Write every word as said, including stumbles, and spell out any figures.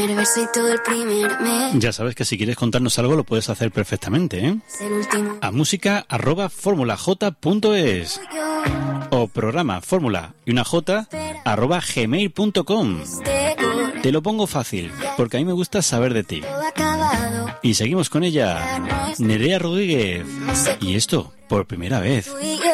Ya sabes que si quieres contarnos algo lo puedes hacer perfectamente, ¿eh? A música arroba formulaj punto es o programa fórmula y una j arroba gmail punto com. Te lo pongo fácil, porque a mí me gusta saber de ti. Y seguimos con ella, Nerea Rodríguez. Y esto, por primera vez.